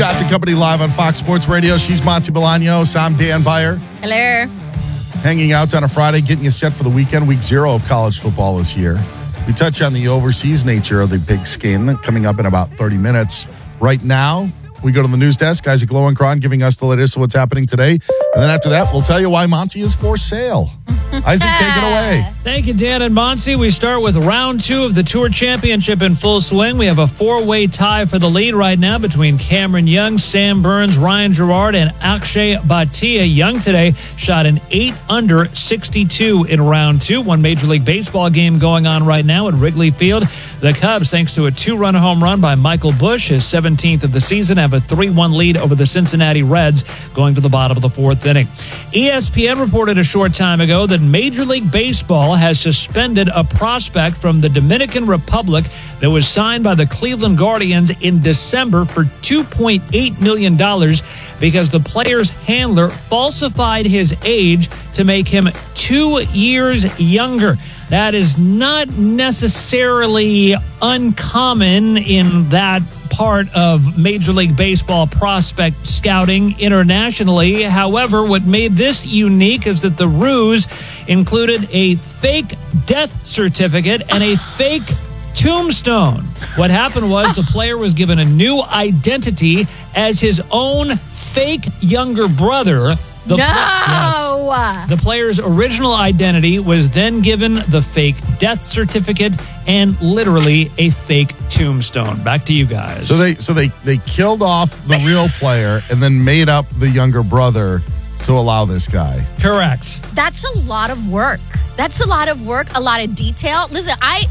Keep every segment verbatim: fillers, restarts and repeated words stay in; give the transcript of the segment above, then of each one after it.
Scott and Company live on Fox Sports Radio. She's Monty Bolaños. I'm Dan Byer. Hello. Hanging out on a Friday, getting you set for the weekend. Week zero of college football is here. We touch on the overseas nature of the Big Skin coming up in about thirty minutes. Right now, we go to the news desk. Isaac Lowenkron giving us the latest of what's happening today. And then after that, we'll tell you why Monty is for sale. Isaac, take it away. Thank you, Dan and Monty. We start with round two of the Tour Championship in full swing. We have a four-way tie for the lead right now between Cameron Young, Sam Burns, Ryan Gerard, and Akshay Bhatia. Young today shot an eight under sixty-two in round two. One Major League Baseball game going on right now at Wrigley Field. The Cubs, thanks to a two-run home run by Michael Busch, his seventeenth of the season, have a three one lead over the Cincinnati Reds going to the bottom of the fourth inning. E S P N reported a short time ago that Major League Baseball has suspended a prospect from the Dominican Republic that was signed by the Cleveland Guardians in December for two point eight million dollars because the player's handler falsified his age to make him two years younger. That is not necessarily uncommon in that part of Major League Baseball prospect scouting internationally. However, what made this unique is that the ruse included a fake death certificate and a fake tombstone. What happened was the player was given a new identity as his own fake younger brother. The no! Pl- yes. The player's original identity was then given the fake death certificate and literally a fake tombstone. Back to you guys. So they so they, they killed off the real player and then made up the younger brother to allow this guy. Correct. That's a lot of work. That's a lot of work, a lot of detail. Listen, I,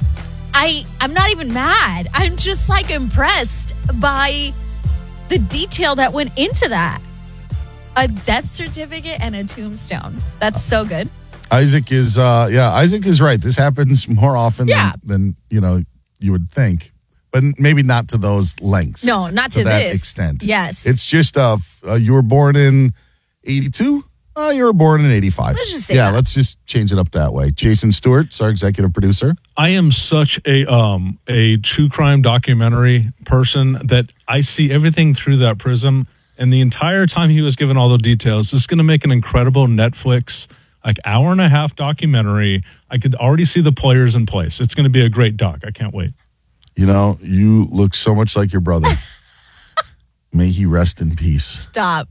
I, I'm not even mad. I'm just like impressed by the detail that went into that. A death certificate and a tombstone. That's so good. Isaac is, uh, yeah, Isaac is right. This happens more often yeah. than, than, you know, you would think. But maybe not to those lengths. No, not to, to that this extent. Yes. It's just, uh, uh, you were born in eighty-two? Oh, you were born in eighty-five. Let's just say Yeah, that. let's just change it up that way. Jason Stewart, our executive producer. I am such a um a true crime documentary person that I see everything through that prism. And the entire time he was given all the details, this is going to make an incredible Netflix, like hour and a half documentary. I could already see the players in place. It's going to be a great doc. I can't wait. You know, you look so much like your brother. May he rest in peace. Stop.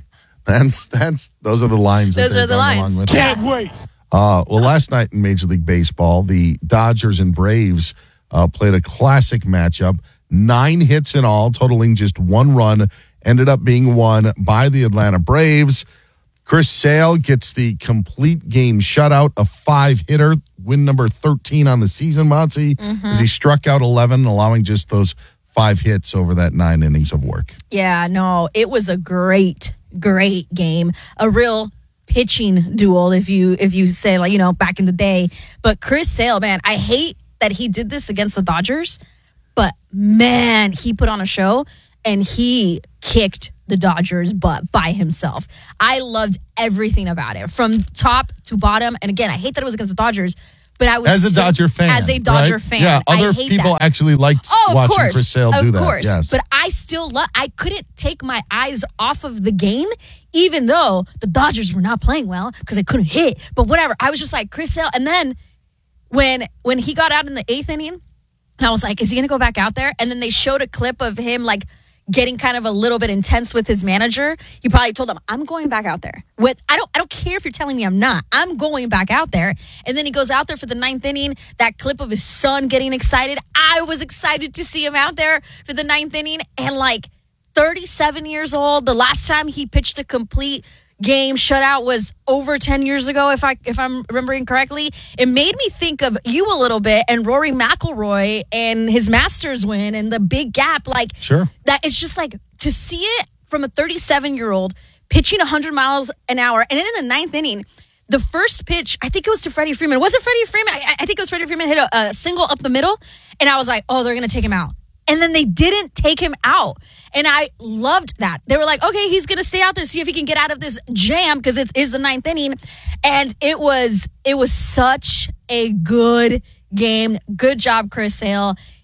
That's that's those are the lines. Those that they're are the going lines. along with. Can't wait. Uh, well, last night in Major League Baseball, the Dodgers and Braves uh, played a classic matchup. Nine hits in all, totaling just one run. Ended up being won by the Atlanta Braves. Chris Sale gets the complete game shutout, a five-hitter, win number thirteen on the season, Monty, mm-hmm. as he struck out eleven, allowing just those five hits over that nine innings of work. Yeah, no, it was a great, great game. A real pitching duel, if you if you say, like, you know, back in the day. But Chris Sale, man, I hate that he did this against the Dodgers, but, man, he put on a show. And he kicked the Dodgers' butt by himself. I loved everything about it, from top to bottom. And again, I hate that it was against the Dodgers, but I was as a so, Dodger fan. As a Dodger right? fan, yeah. Other I hate people that. actually liked oh, of watching course, Chris Sale do of that. Course. Yes, but I still love. I couldn't take my eyes off of the game, even though the Dodgers were not playing well because they couldn't hit. But whatever, I was just like Chris Sale. And then when when he got out in the eighth inning, and I was like, is he going to go back out there? And then they showed a clip of him like getting kind of a little bit intense with his manager. He probably told him, I'm going back out there. With I don't I don't care if you're telling me I'm not. I'm going back out there. And then he goes out there for the ninth inning. That clip of his son getting excited. I was excited to see him out there for the ninth inning. And like thirty-seven years old, the last time he pitched a complete game shutout was over ten years ago, if I if I'm remembering correctly. It made me think of you a little bit and Rory McIlroy and his Masters win and the big gap. Like, sure, that it's just like to see it from a thirty-seven year old pitching one hundred miles an hour, and then in the ninth inning, the first pitch, I think it was to Freddie Freeman. Was it Freddie Freeman? I, I think it was Freddie Freeman hit a, a single up the middle, and I was like, oh, they're gonna take him out. And then they didn't take him out. And I loved that. They were like, okay, he's going to stay out there, see if he can get out of this jam because it is the ninth inning. And it was it was such a good game. Good job, Chris Sale.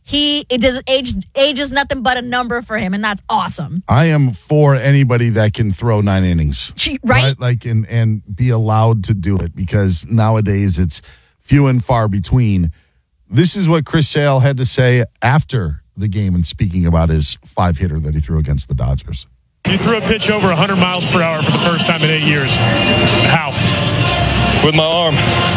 he it does age age is nothing but a number for him, and that's awesome. I am for anybody that can throw nine innings, She, right? Like and and be allowed to do it, because nowadays it's few and far between. This is what Chris Sale had to say after the game, and speaking about his five hitter that he threw against the Dodgers. You threw a pitch over one hundred miles per hour for the first time in eight years. How? With my arm.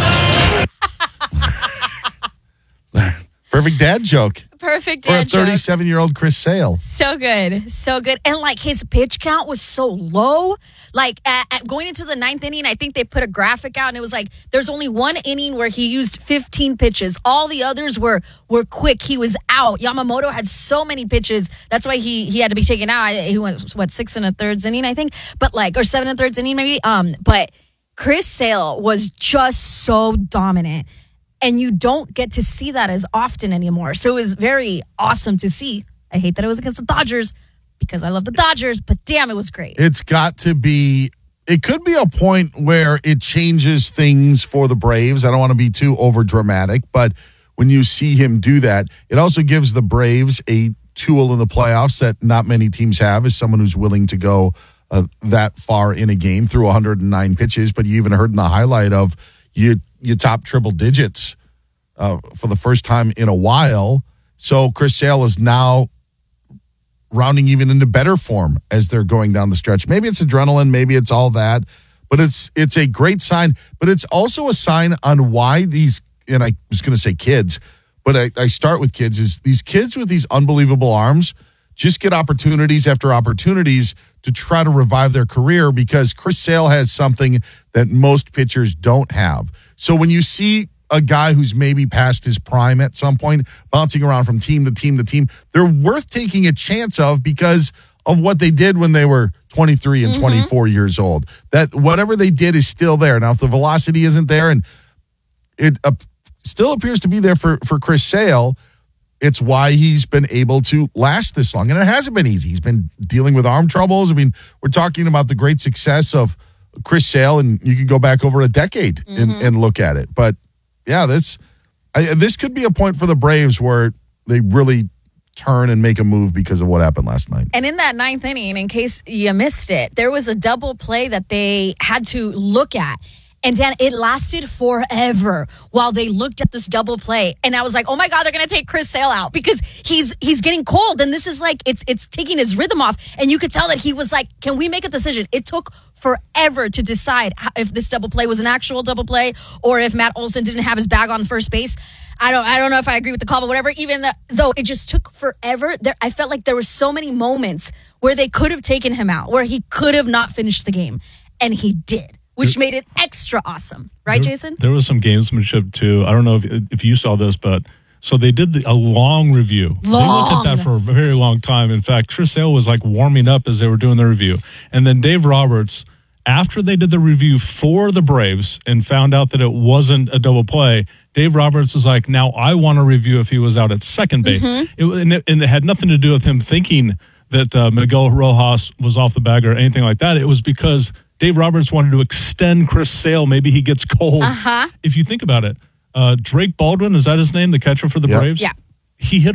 Perfect dad joke Perfect for a dad joke. thirty-seven-year-old Chris Sale. So good. So good. And like his pitch count was so low. Like at, at going into the ninth inning, I think they put a graphic out and it was like there's only one inning where he used fifteen pitches. All the others were were quick. He was out. Yamamoto had so many pitches. That's why he he had to be taken out. He went what six and a thirds inning, I think. But like or seven and a thirds inning maybe. Um, but Chris Sale was just so dominant. And you don't get to see that as often anymore. So it was very awesome to see. I hate that it was against the Dodgers because I love the Dodgers, but damn, it was great. It's got to be, it could be a point where it changes things for the Braves. I don't want to be too over dramatic, but when you see him do that, it also gives the Braves a tool in the playoffs that not many teams have, is someone who's willing to go uh, that far in a game through one hundred nine pitches. But you even heard in the highlight of you, you top triple digits uh, for the first time in a while. So Chris Sale is now rounding even into better form as they're going down the stretch. Maybe it's adrenaline, maybe it's all that, but it's it's a great sign. But it's also a sign on why these, and I was going to say kids, but I, I start with kids, is these kids with these unbelievable arms just get opportunities after opportunities to try to revive their career, because Chris Sale has something that most pitchers don't have. So when you see a guy who's maybe past his prime at some point, bouncing around from team to team to team, they're worth taking a chance of because of what they did when they were twenty-three and mm-hmm. twenty-four years old. That whatever they did is still there. Now, if the velocity isn't there, and it uh, still appears to be there for, for Chris Sale, it's why he's been able to last this long. And it hasn't been easy. He's been dealing with arm troubles. I mean, we're talking about the great success of Chris Sale, and you could go back over a decade mm-hmm. and, and look at it. But yeah, this I, this could be a point for the Braves where they really turn and make a move because of what happened last night. And in that ninth inning, in case you missed it, there was a double play that they had to look at. And Dan, it lasted forever while they looked at this double play. And I was like, oh my God, they're going to take Chris Sale out because he's he's getting cold. And this is like, it's it's taking his rhythm off. And you could tell that he was like, can we make a decision? It took forever to decide if this double play was an actual double play or if Matt Olson didn't have his bag on first base. I don't I don't know if I agree with the call, but whatever. Even the, though it just took forever, there, I felt like there were so many moments where they could have taken him out, where he could have not finished the game. And he did. Which made it extra awesome. Right, there, Jason? There was some gamesmanship, too. I don't know if if you saw this, but so they did the, a long review. Long. They looked at that for a very long time. In fact, Chris Sale was like warming up as they were doing the review. And then Dave Roberts, after they did the review for the Braves and found out that it wasn't a double play, Dave Roberts was like, now I want to review if he was out at second base. Mm-hmm. It, and, it, and it had nothing to do with him thinking that uh, Miguel Rojas was off the bag or anything like that. It was because Dave Roberts wanted to extend Chris Sale. Maybe he gets cold. Uh-huh. If you think about it, uh, Drake Baldwin, is that his name, the catcher for the yep. Braves? Yeah. He hit